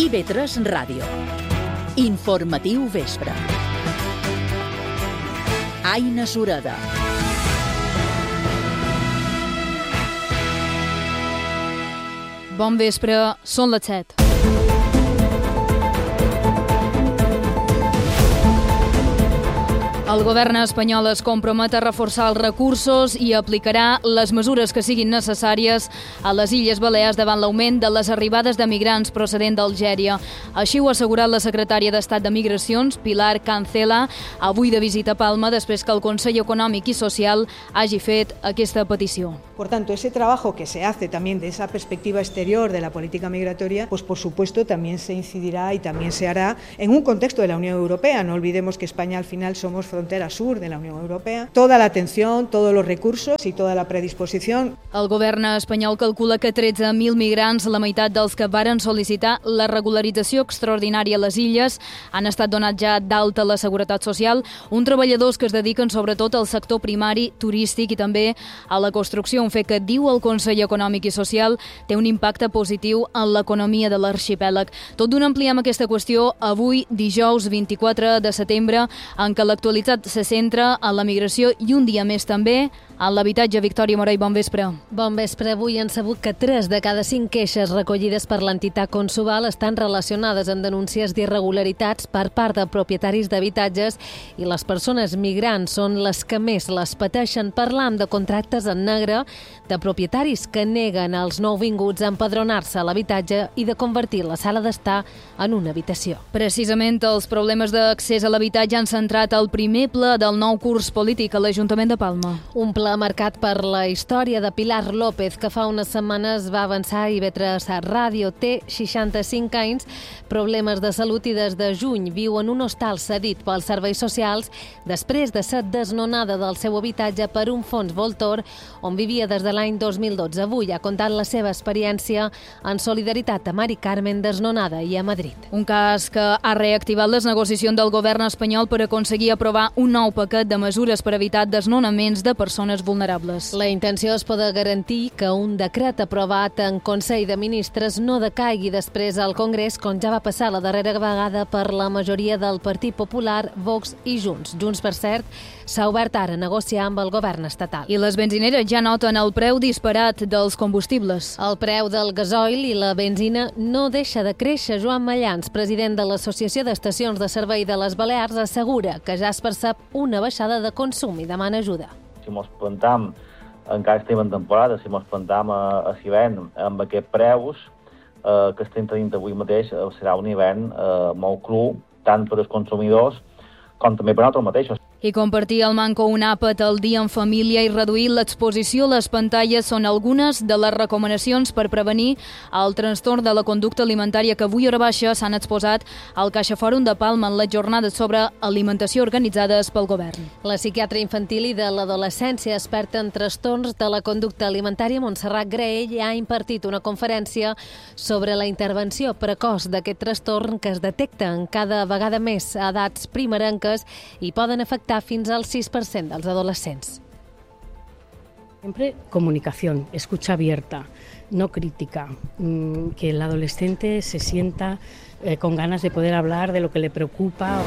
IB3 Ràdio. Informatiu vespre. Aina Sureda. Bon vespre, són les 7. El govern espanyol es compromet a reforçar els recursos i aplicarà les mesures que siguin necessàries a les Illes Balears davant l'augment de les arribades de migrants procedent d'Algèria. Així ho ha assegurat la secretària d'Estat de Migracions, Pilar Cancela, avui de visita a Palma, després que el Consell Econòmic i Social hagi fet aquesta petició. Por tanto, ese trabajo que se hace también de esa perspectiva exterior de la política migratoria, pues por supuesto también se incidirá y también se hará en un contexto de la Unión Europea. No olvidemos que España al final somos frontera sur de la Unión Europea. Toda la atención, todos los recursos y toda la predisposición. El govern espanyol calcula que 13.000 migrants, la meitat dels que varen sol·licitar la regularització extraordinària a les illes, han estat donats ja d'alta a la Seguretat Social, uns treballadors que es dediquen sobretot al sector primari, turístic i també a la construcció, un fet que, diu el Consell Econòmic i Social, té un impacte positiu en l'economia de l'arxipèlag. Tot d'una ampliem aquesta qüestió avui, dijous 24 de setembre, en què l'actualitat se centra en la migració i un dia més també en l'habitatge. Victòria Morell, bon vespre. Bon vespre. Avui han sabut que 3 de cada 5 queixes recollides per l'entitat Consuval estan relacionades amb denúncies d'irregularitats per part de propietaris d'habitatges i les persones migrants són les que més les pateixen, parlant de contractes en negre, de propietaris que neguen als nouvinguts a empadronar-se a l'habitatge i de convertir la sala d'estar en una habitació. Precisament els problemes d'accés a l'habitatge han centrat el primer ple del nou curs polític a l'Ajuntament de Palma. Un ple marcat per la història de Pilar López, que fa unes setmanes va avançar a IB3 Ràdio. Té 65 anys, problemes de salut i des de juny viu en un hostal cedit pels serveis socials després de ser desnonada del seu habitatge per un fons voltor on vivia des de l'any 2012. Avui ha contat la seva experiència en solidaritat a Mari Carmen, desnonada i a Madrid. Un cas que ha reactivat les negociacions del govern espanyol per aconseguir aprovar un nou paquet de mesures per evitar desnonaments de persones vulnerables. La intenció és poder garantir que un decret aprovat en Consell de Ministres no decaigui després al Congrés, com ja va passar la darrera vegada per la majoria del Partit Popular, Vox i Junts. Junts, per cert, s'ha obert ara a negociar amb el govern estatal. I les benzineres ja noten el preu disparat dels combustibles. El preu del gasoil i la benzina no deixa de créixer. Joan Mallans, president de l'Associació d'Estacions de Servei de les Balears, assegura que ja es percep una baixada de consum i demana ajuda. Si mos plantam, encara estem en temporada, si mos plantam a l'hivern amb aquests preus que estem tenint avui mateix, serà un hivern molt cru, tant per als consumidors com també per nosaltres mateixos. I compartir el manco un àpat al dia en família i reduir l'exposició a les pantalles són algunes de les recomanacions per prevenir el trastorn de la conducta alimentària que avui hora baixa s'han exposat al CaixaFòrum de Palma en les jornades sobre alimentació organitzades pel govern. La psiquiatra infantil i de l'adolescència, experta en trastorns de la conducta alimentària, Montserrat Graell, ha impartit una conferència sobre la intervenció precoç d'aquest trastorn que es detecta en cada vegada més a edats primerenques i poden afectar fins al 6% dels adolescents. Siempre comunicación, escucha abierta, no crítica, que el adolescente se sienta con ganas de poder hablar de lo que le preocupa.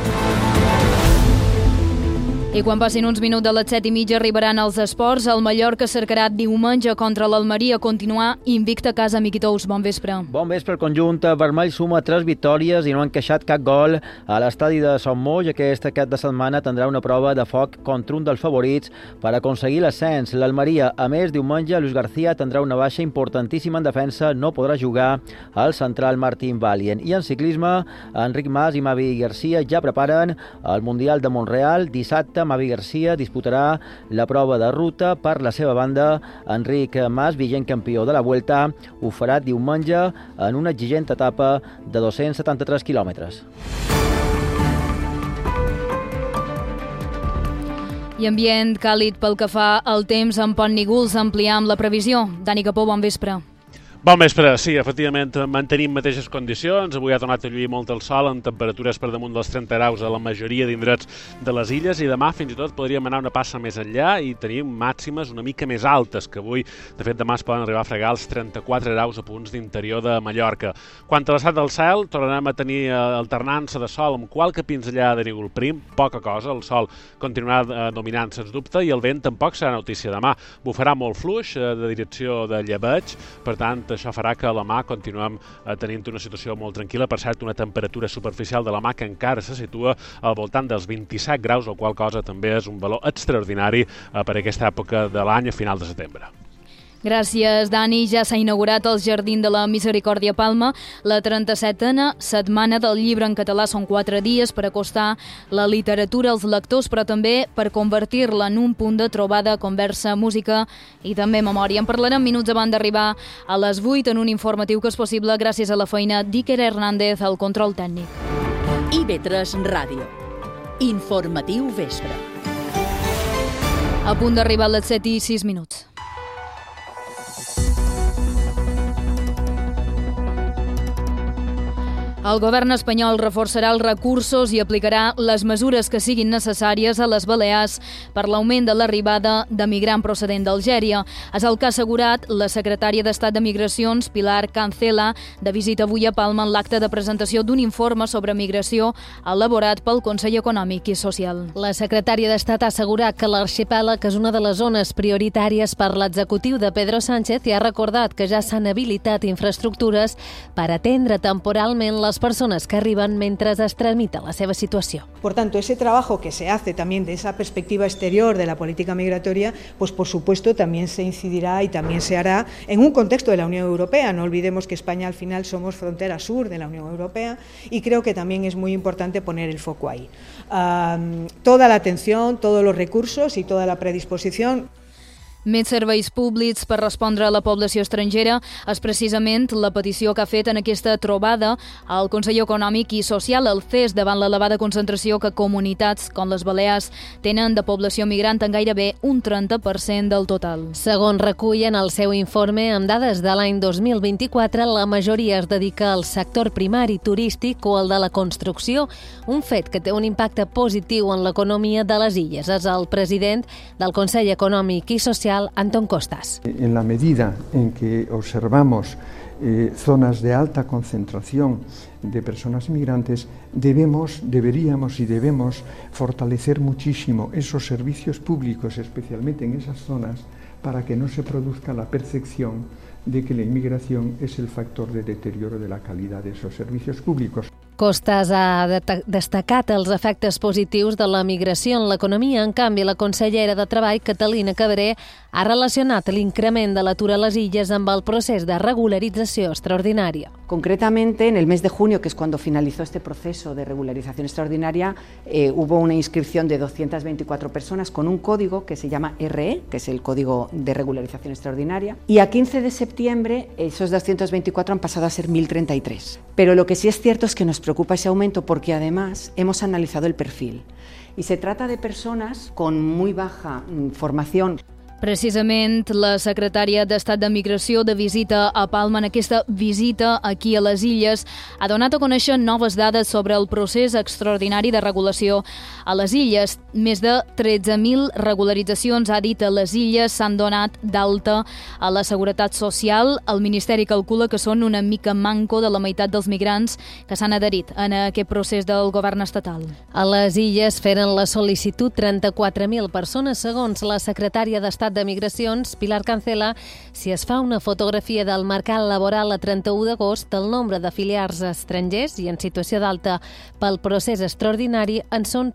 I quan passin uns minuts de les 7:30 arribaran els esports. El Mallorca cercarà diumenge contra l'Almeria continuar invicta a casa. Miqui Tous, bon vespre. Bon vespre. El conjunt vermell suma 3 victòries i no han encaixat cap gol a l'estadi de Son Moix. Aquest cap de setmana tindrà una prova de foc contra un dels favorits per aconseguir l'ascens. L'Almeria, a més, diumenge Luis García tindrà una baixa importantíssima en defensa. No podrà jugar al central Martín Valient. I en ciclisme, Enric Mas i Mavi Garcia ja preparen el Mundial de Montreal. Dissabte Mavi Garcia disputarà la prova de ruta. Per la seva banda, Enric Mas, vigent campió de la Vuelta, ho farà diumenge en una exigent etapa de 273 quilòmetres. I ambient càlid pel que fa al temps en Pont Nígols. Ampliam la previsió. Dani Capó, bon vespre. Bon vespre, sí, efectivament mantenim mateixes condicions. Avui ha tornat a lluir molt el sol amb temperatures per damunt dels 30 graus a la majoria d'indrets de les illes i demà fins i tot podríem anar una passa més enllà i tenim màximes una mica més altes que avui. De fet, demà es poden arribar a fregar els 34 graus a punts d'interior de Mallorca. Quant a l'estat del cel, tornarem a tenir alternança de sol amb qualque pinzellada de núvol prim, poca cosa. El sol continuarà dominant, sens dubte, i el vent tampoc serà notícia demà. Bufarà molt fluix de direcció de llebeig, per tant, això farà que a la mà continuem tenint una situació molt tranquil·la. Per cert, una temperatura superficial de la mà que encara se situa al voltant dels 27 graus, el qual cosa també és un valor extraordinari per aquesta època de l'any a final de setembre. Gràcies, Dani. Ja s'ha inaugurat el Jardín de la Misericòrdia Palma. La 37a setmana del llibre en català. Són 4 dies per acostar la literatura als lectors, però també per convertir-la en un punt de trobada, conversa, música i també memòria. En parlarem minuts abans d'arribar a les 8 en un informatiu que és possible gràcies a la feina d'Iker Hernández al control tècnic. IB3 Ràdio. Informatiu vespre. A punt d'arribar a les 7:06. El govern espanyol reforçarà els recursos i aplicarà les mesures que siguin necessàries a les Balears per l'augment de l'arribada de migrant procedent d'Algèria. És el que ha assegurat la secretària d'Estat de Migracions, Pilar Cancela, de visita avui a Palma en l'acte de presentació d'un informe sobre migració elaborat pel Consell Econòmic i Social. La secretària d'Estat ha assegurat que l'arxipèlag és una de les zones prioritàries per l'executiu de Pedro Sánchez i ha recordat que ja s'han habilitat infraestructures per atendre temporalment les personas que arriban mientras es tramita la seva situació. Por tanto, ese trabajo que se hace también de esa perspectiva exterior de la política migratoria, pues por supuesto también se incidirá y también se hará en un contexto de la Unión Europea. No olvidemos que España al final somos frontera sur de la Unión Europea y creo que también es muy importante poner el foco ahí. Toda la atención, todos los recursos y toda la predisposición. Més serveis públics per respondre a la població estrangera és precisament la petició que ha fet en aquesta trobada al Consell Econòmic i Social, el CES, davant l'elevada concentració que comunitats com les Balears tenen de població migrant en gairebé un 30% del total. Segons recullen el seu informe, amb dades de l'any 2024, la majoria es dedica al sector primari turístic o al de la construcció, un fet que té un impacte positiu en l'economia de les illes. És el president del Consell Econòmic i Social, Antón Costas. En la medida en que observamos zonas de alta concentración de personas migrantes, deberíamos y debemos fortalecer muchísimo esos servicios públicos, especialmente en esas zonas, para que no se produzca la percepción de que la inmigración es el factor de deterioro de la calidad de esos servicios públicos. Costas ha destacat els efectes positius de la migració en l'economia. En canvi, la consellera de Treball, Catalina Cabré, ha relacionat l'increment de l'atur a les illes amb el procés de regularització extraordinària. Concretamente, en el mes de junio, que es cuando finalizó este proceso de regularización extraordinaria, hubo una inscripción de 224 personas con un código que se llama RE, que es el Código de Regularización Extraordinaria, y a 15 de septiembre esos 224 han pasado a ser 1.033. Pero lo que sí es cierto es que nos preocupa ese aumento porque además hemos analizado el perfil y se trata de personas con muy baja formación. Precisament, la secretària d'Estat de Migració de visita a Palma en aquesta visita aquí a les Illes ha donat a conèixer noves dades sobre el procés extraordinari de regulació a les Illes. Més de 13.000 regularitzacions, ha dit, a les Illes s'han donat d'alta a la Seguretat Social. El Ministeri calcula que són una mica manco de la meitat dels migrants que s'han adherit en aquest procés del govern estatal. A les Illes feren la sol·licitud 34.000 persones, segons la secretària d'Estat de Migracions, Pilar Cancela. Si es fa una fotografia del mercat laboral a 31 d'agost, el nombre d'afiliats estrangers i en situació d'alta pel procés extraordinari en són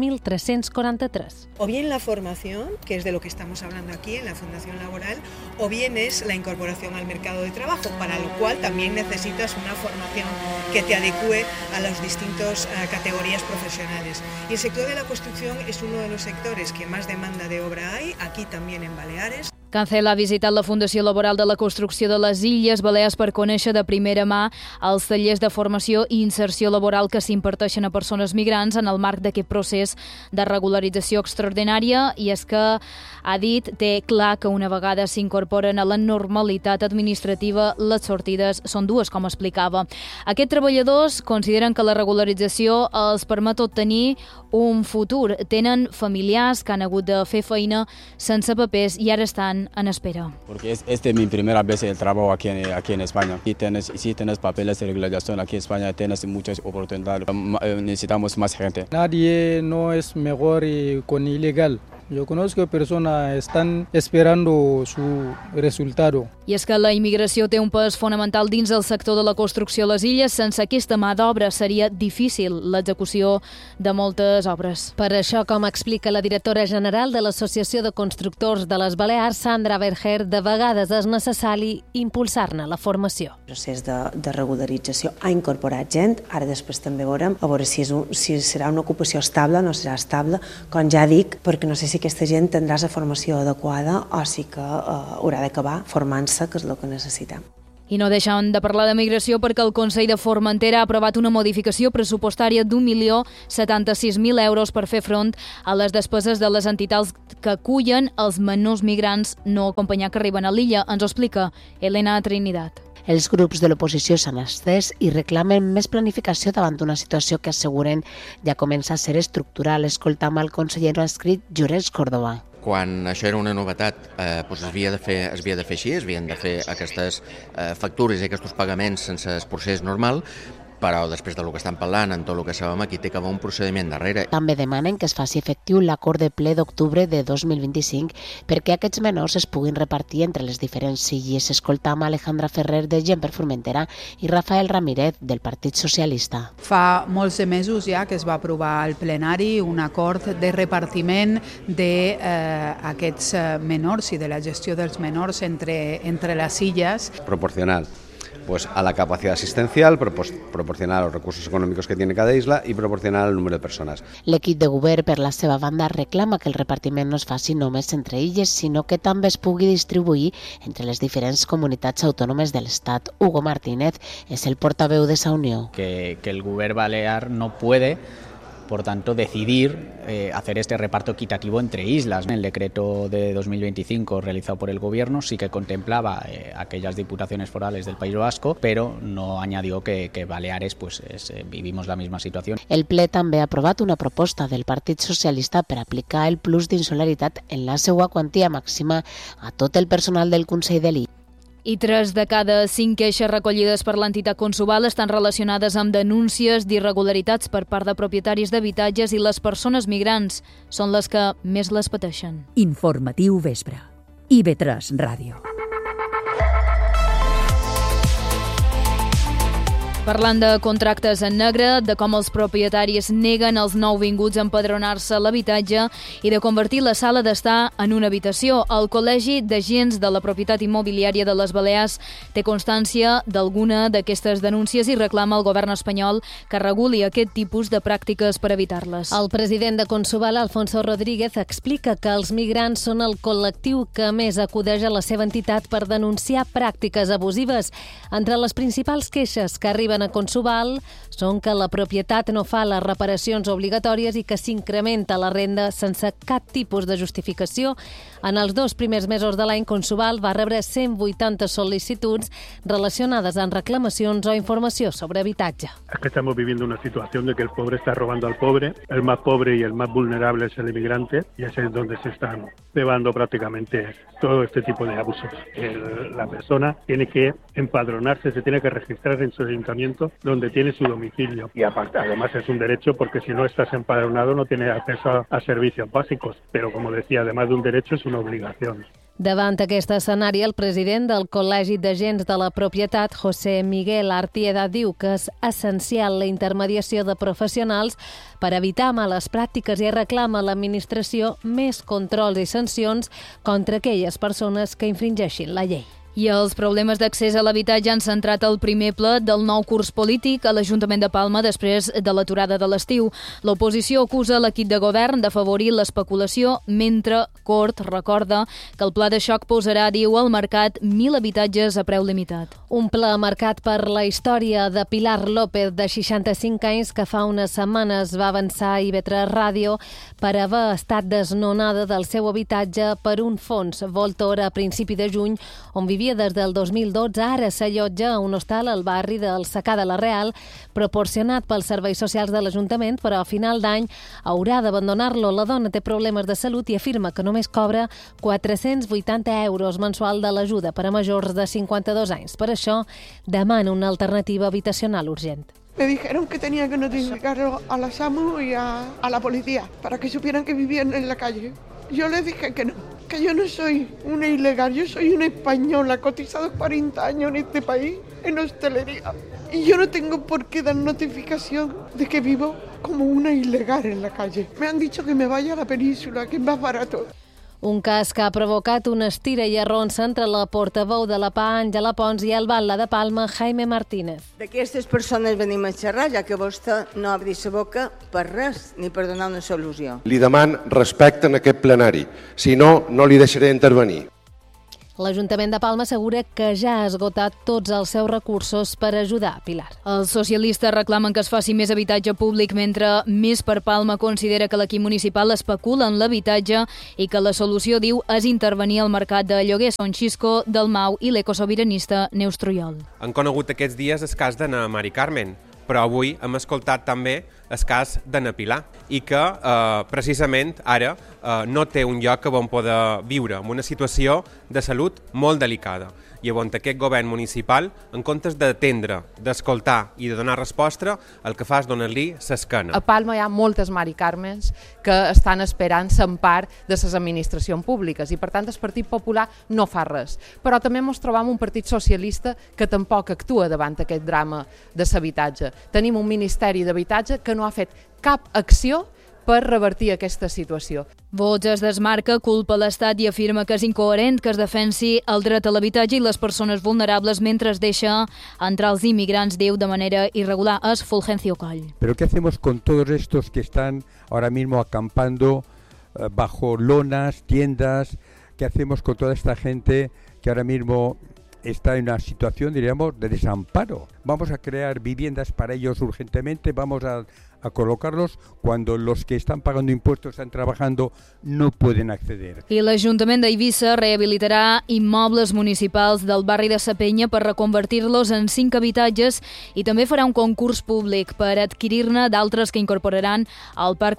13.343. O bien la formación, que es de lo que estamos hablando aquí en la Fundación Laboral, o bien es la incorporación al mercado de trabajo, para lo cual también necesitas una formación que te adecue a las distintas categorías profesionales. Y el sector de la construcción es uno de los sectores que más demanda de obra hay, aquí también en Baleares. Cancela ha visitat la Fundació Laboral de la Construcció de les Illes Balears per conèixer de primera mà els tallers de formació i inserció laboral que s'imparteixen a persones migrants en el marc d'aquest procés de regularització extraordinària, i és que ha dit té clar que una vegada s'incorporen a la normalitat administrativa, les sortides són dues, com explicava. Aquests treballadors consideren que la regularització els permet obtenir un futur. Tenen familiars que han hagut de fer feina sense papers i ara estan en espera. Porque esta es mi primera vez el trabajo aquí en España. Si tienes papeles de regularización aquí en España, tienes muchas oportunidades. Necesitamos más gente. Nadie no es mejor con ilegal. Yo conozco personas que están esperando su resultado. I és que la immigració té un pes fonamental dins el sector de la construcció a les illes. Sense aquesta mà d'obra seria difícil l'execució de moltes obres. Per això, com explica la directora general de l'Associació de Constructors de les Balears, Sandra Berger, de vegades és necessari impulsar-ne la formació. El procés de regularització ha incorporat gent, ara després també veurem a veure si serà una ocupació estable o no serà estable, com ja dic, perquè no sé si aquesta gent tindrà la formació adequada o si que haurà d'acabar formant-se, que és el que necessitem. I no deixen de parlar de migració perquè el Consell de Formentera ha aprovat una modificació pressupostària d'1.076.000 euros per fer front a les despeses de les entitats que acullen els menors migrants no acompanyats que arriben a l'illa. Ens ho explica Elena Trinidad. Els grups de l'oposició s'han estès i reclamen més planificació davant d'una situació que asseguren ja comença a ser estructural. Escoltam el conseller adscrit Llorenç Córdoba. Quan això era una novetat, es havia de fer així, es havien de fer aquestes factures i aquests pagaments sense el procés normal, però després del que estan parlant, en tot el que sabem, aquí té que haver un procediment darrere. També demanen que es faci efectiu l'acord de ple d'octubre de 2025 perquè aquests menors es puguin repartir entre les diferents illes. Escoltam Alejandra Ferrer, de Gent per Formentera, i Rafael Ramírez, del Partit Socialista. Fa molts de mesos ja que es va aprovar al plenari un acord de repartiment d'aquests menors i de la gestió dels menors entre les illes. Proporcional pues a la capacidad asistencial, proporcional a los recursos económicos que tiene cada isla y proporcional al número de personas. L'equip de govern, per la seva banda, reclama que el repartiment no es faci només entre illes, sinó que també es pugui distribuir entre les diferents comunitats autònomes de l'Estat. Hugo Martínez és el portaveu de esa unió. Que el govern balear no puede, por tanto, decidir hacer este reparto equitativo entre islas. El decreto de 2025 realizado por el Gobierno sí que contemplaba aquellas diputaciones forales del País Vasco, pero no añadió que Baleares vivimos la misma situación. El ple també ha aprovat una proposta del Partit Socialista per aplicar el plus d'insularitat en la seva quantia màxima a tot el personal del Consell de l'Illa. I 3 de cada 5 queixes recollides per l'entitat Consuval estan relacionades amb denúncies d'irregularitats per part de propietaris d'habitatges i les persones migrants són les que més les pateixen. Informatiu Vespre. IB3 Ràdio. Parlant de contractes en negre, de com els propietaris neguen als nouvinguts a empadronar-se a l'habitatge i de convertir la sala d'estar en una habitació. El Col·legi d'Agents de la Propietat Immobiliària de les Balears té constància d'alguna d'aquestes denúncies i reclama al govern espanyol que reguli aquest tipus de pràctiques per evitar-les. El president de Consuval, Alfonso Rodríguez, explica que els migrants són el col·lectiu que més acudeix a la seva entitat per denunciar pràctiques abusives. Entre les principals queixes que arriben a Consuval són que la propietat no fa les reparacions obligatòries i que s'incrementa la renda sense cap tipus de justificació. En els 2 primers mesos de l'any, Consuval va rebre 180 sol·licituds relacionades amb reclamacions o informació sobre habitatge. Es que estamos viviendo una situación de que el pobre está robando al pobre, el más pobre y el más vulnerable es el inmigrante, y ese es donde se están llevando prácticamente todo este tipo de abusos. La persona tiene que empadronarse, se tiene que registrar en su ayuntamiento donde tiene su domicilio. Y aparte, además es un derecho porque si no estás empadronado no tienes acceso a servicios básicos. Pero como decía, además de un derecho es una obligación. Davant aquest escenari, el president del Col·legi d'Agents de la Propietat, José Miguel Artieda, diu que és essencial la intermediació de professionals per evitar males pràctiques i reclama a l'administració més controls i sancions contra aquelles persones que infringeixin la llei. I els problemes d'accés a l'habitatge han centrat el primer ple del nou curs polític a l'Ajuntament de Palma després de l'aturada de l'estiu. L'oposició acusa l'equip de govern d'afavorir l'especulació, mentre Cort recorda que el pla de xoc posarà, diu, al mercat 1.000 habitatges a preu limitat. Un ple marcat per la història de Pilar López, de 65 anys, que fa unes setmanes va avançar a IB3 Ràdio per haver estat desnonada del seu habitatge per un fons Voltor a principi de juny, on vivia des del 2012, ara s'allotja a un hostal al barri del Secà de la Real, proporcionat pels serveis socials de l'Ajuntament, però a final d'any haurà d'abandonar-lo. La dona té problemes de salut i afirma que només cobra 480 euros mensual de l'ajuda per a majors de 52 anys. Per això demana una alternativa habitacional urgent. Me dijeron que tenía que notificarlo a la SAMU y a la policía para que supieran que vivían en la calle. Yo les dije que no, que yo no soy una ilegal, yo soy una española, cotizado 40 años en este país, en hostelería. Y yo no tengo por qué dar notificación de que vivo como una ilegal en la calle. Me han dicho que me vaya a la península, que es más barato. Un cas que ha provocat una estira i arronsa entre la portaveu de la PA, Àngela Pons, i el batlle de Palma, Jaime Martínez. D'aquestes persones venim a xerrar, ja que vostè no obri la boca per res, ni per donar una solució. Li deman respecte en aquest plenari, si no, no li deixaré intervenir. L'Ajuntament de Palma assegura que ja ha esgotat tots els seus recursos per ajudar a Pilar. Els socialistes reclamen que es faci més habitatge públic, mentre Més per Palma considera que l'equip municipal especula en l'habitatge i que la solució, diu, és intervenir al mercat de lloguer. Són Xisco, Dalmau i l'ecosobiranista Neus Trujol. Han conegut aquests dies el cas d'Anna Mari Carmen, però avui hem escoltat també el cas d'Anna Pilar i que precisament ara no té un lloc on poder viure, en una situació de salut molt delicada. I on aquest govern municipal, en comptes d'atendre, d'escoltar i de donar resposta, el que fa és donar-li l'esquena. A Palma hi ha moltes Mari Carmens que estan esperant l'empar de les administracions públiques i per tant el Partit Popular no fa res. Però també ens trobam un partit socialista que tampoc actua davant aquest drama de l'habitatge. Tenim un Ministeri d'Habitatge que no ha fet cap acció per revertir aquesta situació. Vox es desmarca, culpa l'Estat i afirma que és incoherent que es defensi el dret a l'habitatge i les persones vulnerables mentre es deixa entrar els immigrants, diu, de manera irregular. És Fulgencio Coll. ¿Pero qué hacemos con todos estos que están ahora mismo acampando bajo lonas, tiendas? ¿Qué hacemos con toda esta gente que ahora mismo está en una situación, diríamos, de desamparo? Vamos a crear viviendas para ellos urgentemente, vamos a colocarlos cuando los que están pagando impuestos, están trabajando, no pueden acceder. I l'Ajuntament d'Eivissa rehabilitarà immobles municipals del barri de Sapenya per reconvertir-los en 5 habitatges i també farà un concurs públic per adquirir-ne d'altres que incorporaran al parc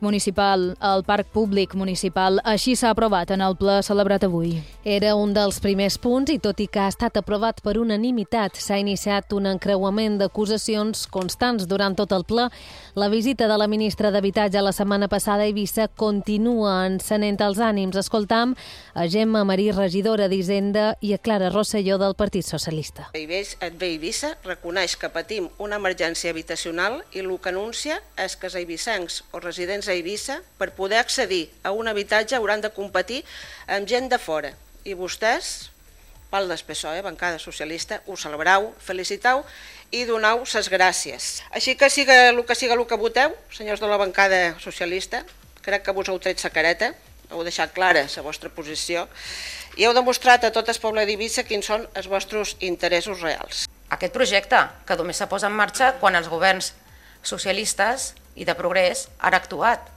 públic municipal. Així s'ha aprovat en el ple celebrat avui. Era un dels primers punts i tot i que ha estat aprovat per unanimitat, s'ha iniciat un encreuament d'acusacions constants durant tot el ple. La visita de la ministra d'Habitatge la setmana passada a Eivissa continua encenent els ànims. Escoltam a Gemma Marí, regidora d'Hisenda, i a Clara Rosselló del Partit Socialista. Eivissa reconeix que patim una emergència habitacional i el que anuncia és que els eivissencs o residents a Eivissa, per poder accedir a un habitatge, hauran de competir amb gent de fora. I vostès, pal del PSOE, bancada socialista, ho celebrau, felicitau i donau ses gràcies. Així que siga el que voteu, senyors de la bancada socialista, crec que vos heu tret sa careta, heu deixat clara la vostra posició i heu demostrat a tot el poble d'Eivissa quins són els vostres interessos reals. Aquest projecte, que només s'ha posat en marxa quan els governs socialistes i de progrés han actuat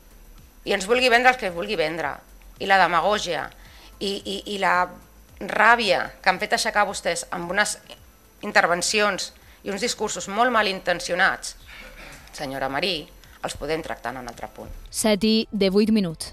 i ens vulgui vendre el que vulgui vendre, i la demagògia i la ràbia que han fet aixecar vostès amb unes intervencions i uns discursos molt malintencionats, senyora Marí, els podem tractar en un altre punt. 7:18 minuts.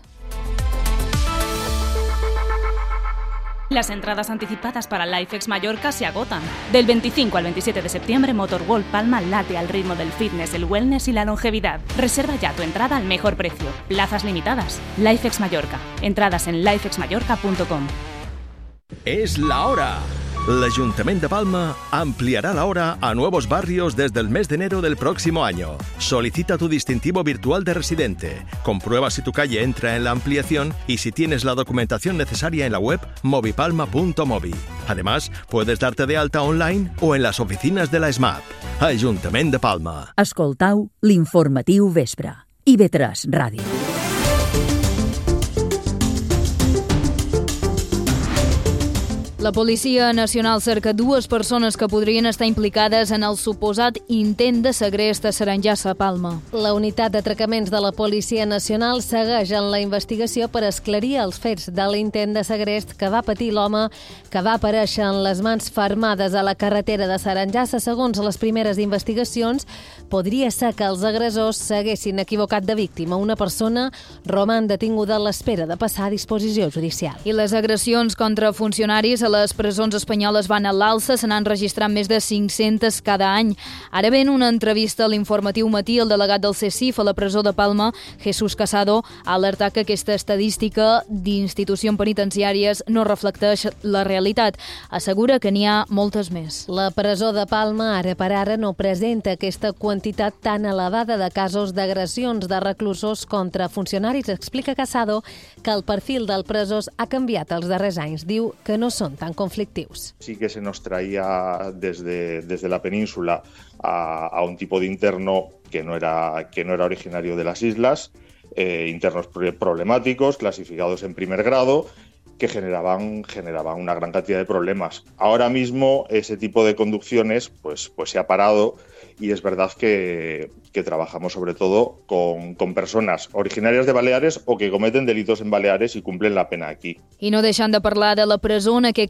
Las entradas anticipadas para LifeX Mallorca se agotan. Del 25 al 27 de septiembre, Motorworld Palma late al ritmo del fitness, el wellness y la longevidad. Reserva ya tu entrada al mejor precio. Plazas limitadas. LifeX Mallorca. Entradas en lifexmallorca.com. Es la hora. L'Ayuntamiento de Palma ampliará la hora a nuevos barrios desde el mes de enero del próximo año. Solicita tu distintivo virtual de residente. Comprueba si tu calle entra en la ampliación y si tienes la documentación necesaria en la web movipalma.movi. Además, puedes darte de alta online o en las oficinas de la SMAP. Ayuntamiento de Palma. Escoltau l'informatiu vespre. IB3 Ràdio. La Policia Nacional cerca 2 persones que podrien estar implicades en el suposat intent de segrest a Sarengassa, Palma. La unitat d'atracaments de la Policia Nacional segueix en la investigació per esclarir els fets de l'intent de segrest que va patir l'home que va aparèixer en les mans fermades a la carretera de Sarengassa. Segons les primeres investigacions, podria ser que els agressors s'haguessin equivocat de víctima. Una persona roman detinguda a l'espera de passar a disposició judicial. I les agressions contra funcionaris a les presons espanyoles van a l'alça, se n'han registrat més de 500 cada any. Ara ve en una entrevista a l'Informatiu Matí, el delegat del CSIF a la presó de Palma, Jesús Casado, ha alertat que aquesta estadística d'institucions penitenciàries no reflecteix la realitat. Assegura que n'hi ha moltes més. La presó de Palma, ara per ara, no presenta aquesta quantitat tan elevada de casos d'agressions de reclusos contra funcionaris. Explica Casado que el perfil dels presos ha canviat els darrers anys. Diu que no són tan conflictius. Sí que se nos traía desde la península a un tipo de interno que no era originario de las islas, internos problemáticos, clasificados en primer grado, que generaban una gran cantidad de problemas. Ahora mismo ese tipo de conducciones pues se ha parado y es verdad que trabajamos sobre todo con personas originàries de Baleares o que cometen delitos en Baleares i cumplen la pena aquí. I no deixant de parlar de la presó, en aquest